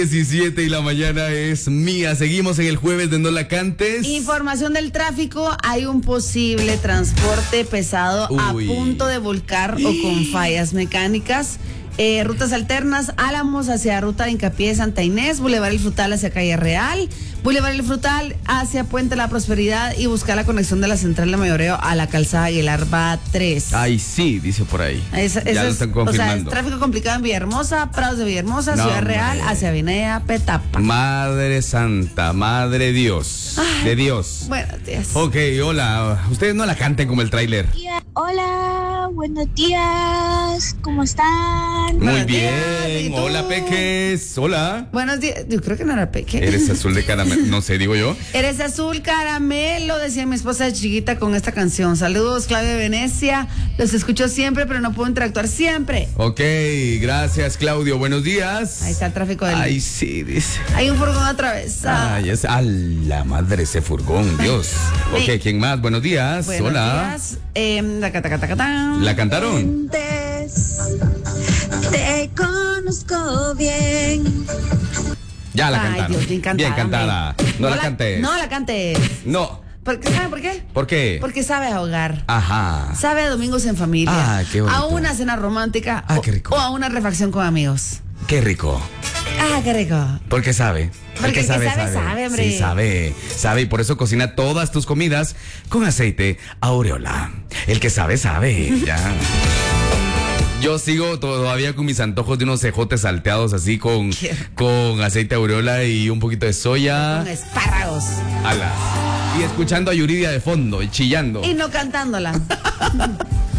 17 y la mañana es mía. Seguimos en el jueves de No La Cantes. Información del tráfico. Hay un posible transporte pesado a punto de volcar o con fallas mecánicas. Rutas alternas: Álamos hacia Ruta de Hincapié Santa Inés, Boulevard El Frutal hacia Calle Real, Boulevard El Frutal hacia Puente La Prosperidad y buscar la conexión de la Central de Mayoreo a la Calzada Aguilar va 3. Ay, sí, dice por ahí. Ya lo están confirmando. O sea, es tráfico complicado en Villahermosa, Prados de Villahermosa, Ciudad Real hacia Avenida Petapa. Madre Santa, Madre Dios. Ay, de Dios. Buenos días. Ok, hola. Ustedes no la canten como el tráiler. Hola, buenos días. ¿Cómo están? Muy bien. Hola, Peques. Hola. Buenos días. Yo creo que no era Peque. Eres azul de caramelo. No sé, digo yo. Eres azul caramelo, decía mi esposa de chiquita con esta canción. Saludos, Claudia de Venecia. Los escucho siempre, pero no puedo interactuar siempre. Ok, gracias, Claudio. Buenos días. Ahí está el tráfico del. Ay, sí, dice. Hay un furgón atravesado. Ay, es a la madre ese furgón, Dios. Ok, ¿quién más? Buenos días. Buenos Hola. días. ¿La cantaron? Te conozco bien. Ya la cantaron. Dios, bien cantada. No la cantes. No la cantes. No. ¿Sabe por qué? ¿Por qué? Porque sabe ahogar. Ajá. Sabe a domingos en familia. Ah, qué bonito. A una cena romántica. Qué rico. O a una refacción con amigos. Qué rico. Qué rico. Porque sabe. Porque sabe, hombre. Sí, sabe. Y por eso cocina todas tus comidas con aceite Aureola. El que sabe. Ya. Yo sigo todavía con mis antojos de unos cejotes salteados así con aceite Aureola y un poquito de soya. Con espárragos. Y escuchando a Yuridia de fondo y chillando. Y no cantándola.